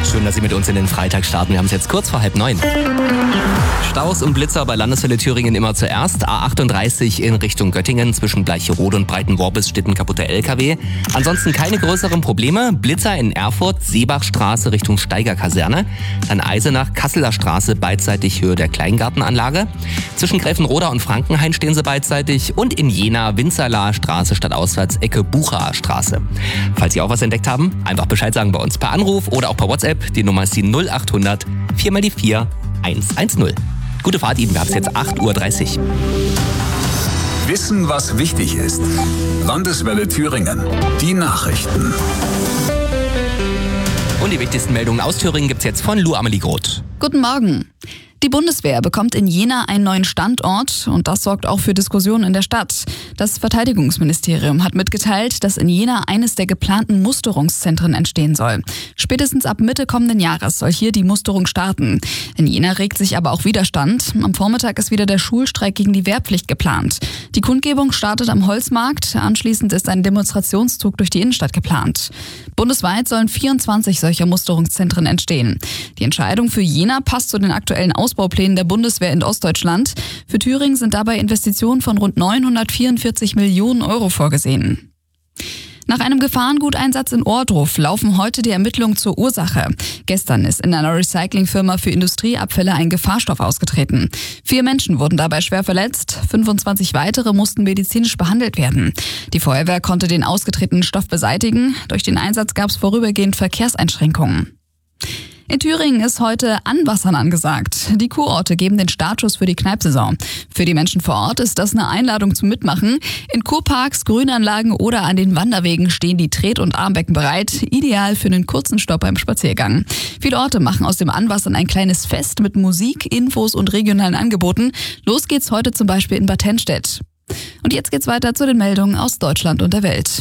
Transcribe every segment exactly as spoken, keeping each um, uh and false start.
Schön, dass Sie mit uns in den Freitag starten. Wir haben es jetzt kurz vor halb neun. Staus und Blitzer bei Landeswelle Thüringen immer zuerst. A achtunddreißig in Richtung Göttingen zwischen Bleicherode und Breitenworbis steht ein kaputter L K W. Ansonsten keine größeren Probleme. Blitzer in Erfurt, Seebachstraße Richtung Steigerkaserne. Dann Eisenach, Kasseler Straße beidseitig Höhe der Kleingartenanlage. Zwischen Gräfenroda und Frankenhain stehen sie beidseitig. Und in Jena, Winzerlaer Straße stadtauswärts Ecke Bucher Straße. Falls Sie auch was entdeckt haben, einfach Bescheid sagen bei uns per Anruf oder auch per WhatsApp. Die Nummer ist die null acht hundert vier mal die vier eins eins null. Gute Fahrt Ihnen, wir haben es jetzt acht Uhr dreißig. Wissen, was wichtig ist. Landeswelle Thüringen. Die Nachrichten. Und die wichtigsten Meldungen aus Thüringen gibt's jetzt von Lu Amelie Groth. Guten Morgen. Die Bundeswehr bekommt in Jena einen neuen Standort und das sorgt auch für Diskussionen in der Stadt. Das Verteidigungsministerium hat mitgeteilt, dass in Jena eines der geplanten Musterungszentren entstehen soll. Spätestens ab Mitte kommenden Jahres soll hier die Musterung starten. In Jena regt sich aber auch Widerstand. Am Vormittag ist wieder der Schulstreik gegen die Wehrpflicht geplant. Die Kundgebung startet am Holzmarkt. Anschließend ist ein Demonstrationszug durch die Innenstadt geplant. Bundesweit sollen vierundzwanzig solcher Musterungszentren entstehen. Die Entscheidung für Jena passt zu den aktuellen Ausbauplänen der Bundeswehr in Ostdeutschland. Für Thüringen sind dabei Investitionen von rund neunhundertvierundvierzig Millionen Euro vorgesehen. Nach einem Gefahrenguteinsatz in Ohrdruf laufen heute die Ermittlungen zur Ursache. Gestern ist in einer Recyclingfirma für Industrieabfälle ein Gefahrstoff ausgetreten. Vier Menschen wurden dabei schwer verletzt, fünfundzwanzig weitere mussten medizinisch behandelt werden. Die Feuerwehr konnte den ausgetretenen Stoff beseitigen. Durch den Einsatz gab es vorübergehend Verkehrseinschränkungen. In Thüringen ist heute Anwassern angesagt. Die Kurorte geben den Startschuss für die Kneipsaison. Für die Menschen vor Ort ist das eine Einladung zum Mitmachen. In Kurparks, Grünanlagen oder an den Wanderwegen stehen die Tret- und Armbecken bereit. Ideal für einen kurzen Stopp beim Spaziergang. Viele Orte machen aus dem Anwassern ein kleines Fest mit Musik, Infos und regionalen Angeboten. Los geht's heute zum Beispiel in Bad Tennstedt. Und jetzt geht's weiter zu den Meldungen aus Deutschland und der Welt.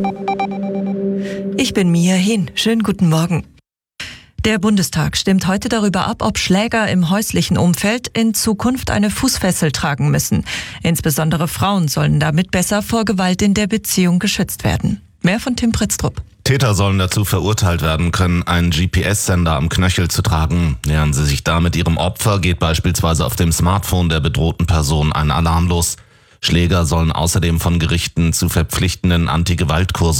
Ich bin Mia Hin. Schönen guten Morgen. Der Bundestag stimmt heute darüber ab, ob Schläger im häuslichen Umfeld in Zukunft eine Fußfessel tragen müssen. Insbesondere Frauen sollen damit besser vor Gewalt in der Beziehung geschützt werden. Mehr von Tim Pritztrup. Täter sollen dazu verurteilt werden können, einen G P S-Sender am Knöchel zu tragen. Nähern sie sich damit ihrem Opfer, geht beispielsweise auf dem Smartphone der bedrohten Person ein Alarm los. Schläger sollen außerdem von Gerichten zu verpflichtenden Antigewaltkursen